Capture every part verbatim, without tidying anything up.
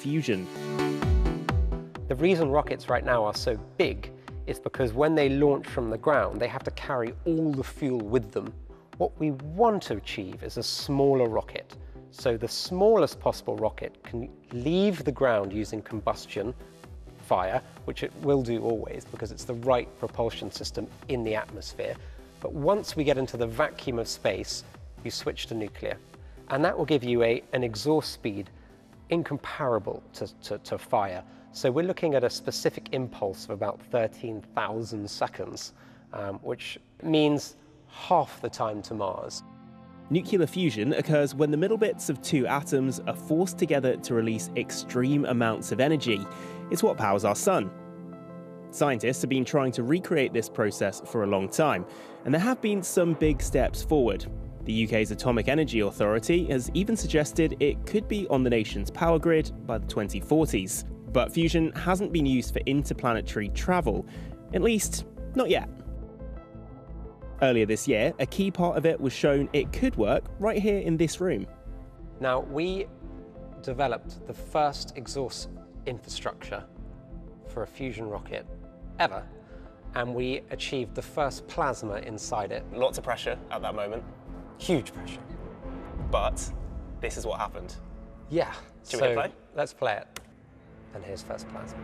fusion. The reason rockets right now are so big is because when they launch from the ground, they have to carry all the fuel with them. What we want to achieve is a smaller rocket. So the smallest possible rocket can leave the ground using combustion, fire, which it will do always because it's the right propulsion system in the atmosphere. But once we get into the vacuum of space, you switch to nuclear. And that will give you a, an exhaust speed incomparable to, to, to fire. So we're looking at a specific impulse of about thirteen thousand seconds, um, which means half the time to Mars. Nuclear fusion occurs when the middle bits of two atoms are forced together to release extreme amounts of energy. It's what powers our sun. Scientists have been trying to recreate this process for a long time, and there have been some big steps forward. The U K's Atomic Energy Authority has even suggested it could be on the nation's power grid by the twenty forties. But fusion hasn't been used for interplanetary travel, at least not yet. Earlier this year, a key part of it was shown it could work right here in this room. Now, we developed the first exhaust infrastructure for a fusion rocket ever, and we achieved the first plasma inside it. Lots of pressure at that moment. Huge pressure. But this is what happened. Yeah. Should so we play? Let's play it. And here's first plasma.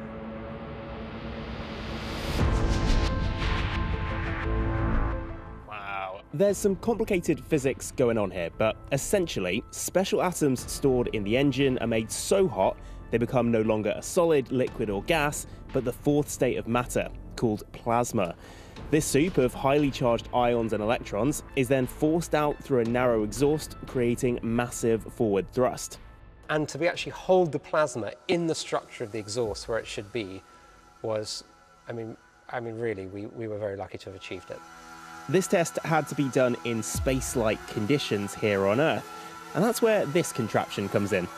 Wow. There's some complicated physics going on here, but essentially, special atoms stored in the engine are made so hot they become no longer a solid, liquid or gas, but the fourth state of matter, called plasma. This soup of highly charged ions and electrons is then forced out through a narrow exhaust, creating massive forward thrust. And to be actually hold the plasma in the structure of the exhaust where it should be was, I mean, I mean, really, we, we were very lucky to have achieved it. This test had to be done in space-like conditions here on Earth, and that's where this contraption comes in.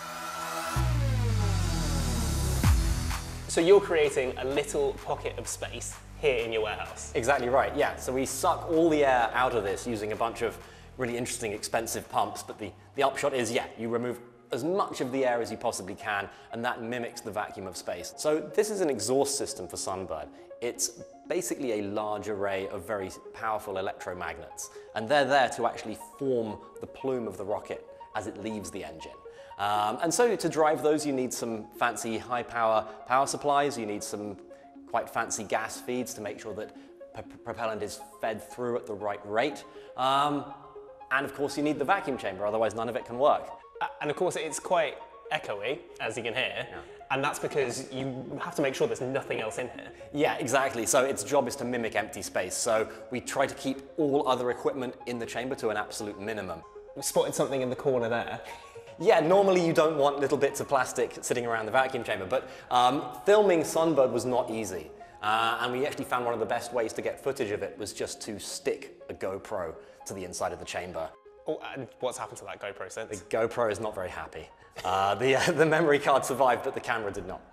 So you're creating a little pocket of space here in your warehouse. Exactly right, yeah. So we suck all the air out of this using a bunch of really interesting, expensive pumps, but the, the upshot is, yeah, you remove as much of the air as you possibly can, and that mimics the vacuum of space. So this is an exhaust system for Sunbird. It's basically a large array of very powerful electromagnets, and they're there to actually form the plume of the rocket as it leaves the engine. Um, and so to drive those, you need some fancy high power power supplies, you need some quite fancy gas feeds to make sure that propellant is fed through at the right rate. Um, and of course you need the vacuum chamber, otherwise none of it can work. And of course it's quite echoey, as you can hear, yeah. And that's because you have to make sure there's nothing else in here. Yeah, exactly. So its job is to mimic empty space. So we try to keep all other equipment in the chamber to an absolute minimum. We spotted something in the corner there. Yeah, normally you don't want little bits of plastic sitting around the vacuum chamber, but um, filming Sunbird was not easy. Uh, and we actually found one of the best ways to get footage of it was just to stick a GoPro to the inside of the chamber. Oh, and what's happened to that GoPro since? The GoPro is not very happy. Uh, the, uh, the memory card survived, but the camera did not.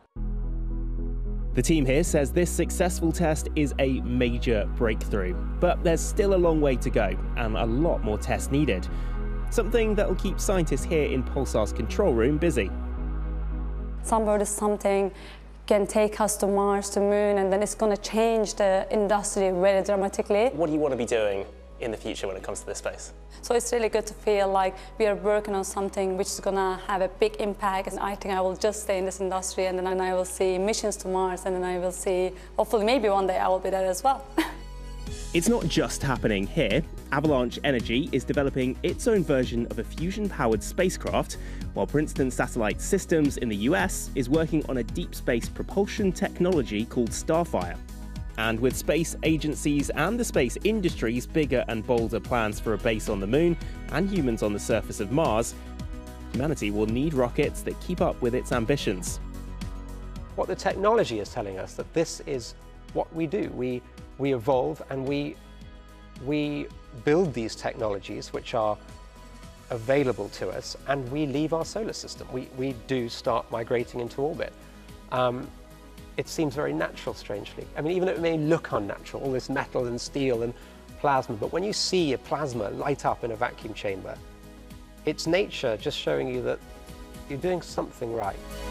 The team here says this successful test is a major breakthrough, but there's still a long way to go and a lot more tests needed. Something that'll keep scientists here in Pulsar's control room busy. Sunbird is something can take us to Mars, to Moon, and then it's going to change the industry very dramatically. What do you want to be doing in the future when it comes to this space? So it's really good to feel like we are working on something which is going to have a big impact, and I think I will just stay in this industry, and then I will see missions to Mars, and then I will see, hopefully maybe one day I will be there as well. It's not just happening here. Avalanche Energy is developing its own version of a fusion-powered spacecraft, while Princeton Satellite Systems in the U S is working on a deep space propulsion technology called Starfire. And with space agencies and the space industry's bigger and bolder plans for a base on the Moon and humans on the surface of Mars, humanity will need rockets that keep up with its ambitions. What the technology is telling us that this is what we do. We, we evolve and we, we build these technologies which are available to us, and we leave our solar system. We, we do start migrating into orbit. Um, it seems very natural, strangely. I mean, even though it may look unnatural, all this metal and steel and plasma, but when you see a plasma light up in a vacuum chamber, it's nature just showing you that you're doing something right.